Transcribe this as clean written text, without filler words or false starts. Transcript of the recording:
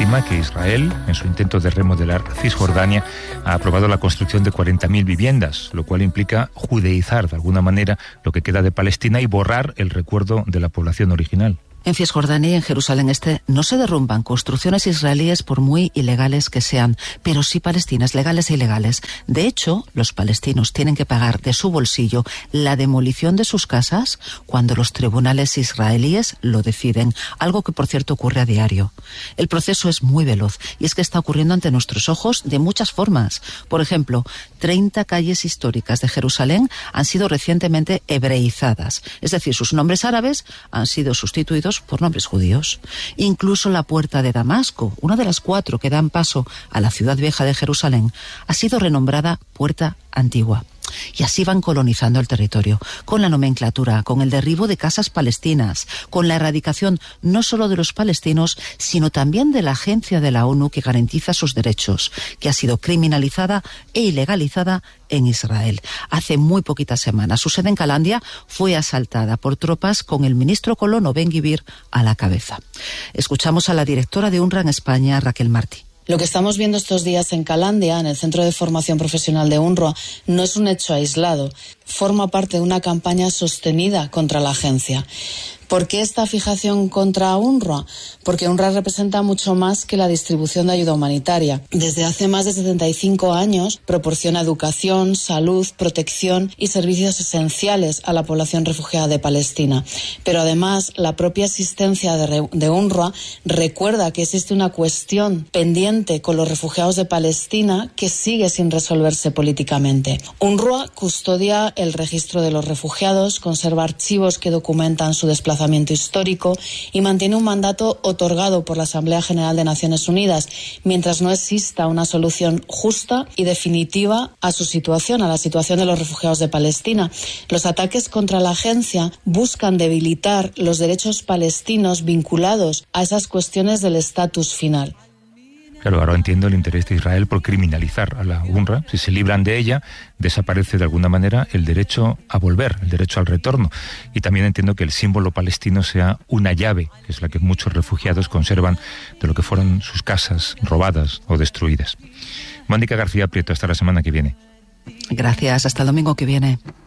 estima que Israel, en su intento de remodelar Cisjordania, ha aprobado la construcción de 40.000 viviendas, lo cual implica judeizar de alguna manera lo que queda de Palestina y borrar el recuerdo de la población original. En Cisjordania y en Jerusalén Este no se derrumban construcciones israelíes por muy ilegales que sean, pero sí palestinas, legales e ilegales. De hecho, los palestinos tienen que pagar de su bolsillo la demolición de sus casas cuando los tribunales israelíes lo deciden, algo que por cierto ocurre a diario. El proceso es muy veloz y es que está ocurriendo ante nuestros ojos de muchas formas. Por ejemplo, 30 calles históricas de Jerusalén han sido recientemente hebreizadas, es decir, sus nombres árabes han sido sustituidos por nombres judíos. Incluso la puerta de Damasco, una de las 4 que dan paso a la ciudad vieja de Jerusalén, ha sido renombrada Puerta Antigua. Y así van colonizando el territorio, con la nomenclatura, con el derribo de casas palestinas, con la erradicación no solo de los palestinos, sino también de la agencia de la ONU que garantiza sus derechos, que ha sido criminalizada e ilegalizada en Israel. Hace muy poquitas semanas, su sede en Calandia fue asaltada por tropas con el ministro colono Ben-Gvir a la cabeza. Escuchamos a la directora de UNRWA en España, Raquel Martí. Lo que estamos viendo estos días en Calandia, en el Centro de Formación Profesional de UNRWA, no es un hecho aislado. Forma parte de una campaña sostenida contra la agencia. ¿Por qué esta fijación contra UNRWA? Porque UNRWA representa mucho más que la distribución de ayuda humanitaria. Desde hace más de 75 años proporciona educación, salud, protección y servicios esenciales a la población refugiada de Palestina. Pero además, la propia asistencia de UNRWA recuerda que existe una cuestión pendiente con los refugiados de Palestina que sigue sin resolverse políticamente. UNRWA custodia el registro de los refugiados, conserva archivos que documentan su desplazamiento histórico y mantiene un mandato otorgado por la Asamblea General de Naciones Unidas mientras no exista una solución justa y definitiva a su situación, a la situación de los refugiados de Palestina. Los ataques contra la agencia buscan debilitar los derechos palestinos vinculados a esas cuestiones del estatus final. Claro, ahora entiendo el interés de Israel por criminalizar a la UNRWA. Si se libran de ella, desaparece de alguna manera el derecho a volver, el derecho al retorno. Y también entiendo que el símbolo palestino sea una llave, que es la que muchos refugiados conservan de lo que fueron sus casas robadas o destruidas. Mónica García Prieto, hasta la semana que viene. Gracias, hasta el domingo que viene.